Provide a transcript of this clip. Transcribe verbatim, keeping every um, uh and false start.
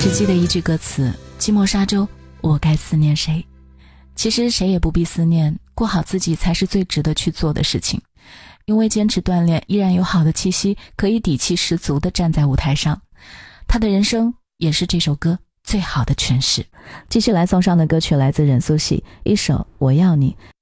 只记得一句歌词，寂寞沙洲，我该思念谁？其实谁也不必思念，过好自己才是最值得去做的事情。因为坚持锻炼，依然有好的气息，可以底气十足地站在舞台上。他的人生也是这首歌最好的诠释。继续来送上的歌曲来自任素汐，一首我要你，